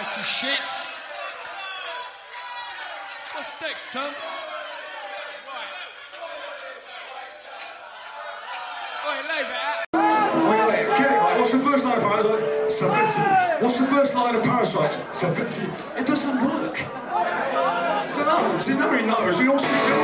dirty shit. What's next, Tom? Right. Oi, leave it out. Wait, get it right. What's the first line of Parasite? Savitsi. What's the first line of Parasite? Savitsi. It doesn't work. No, see, nobody knows. We all see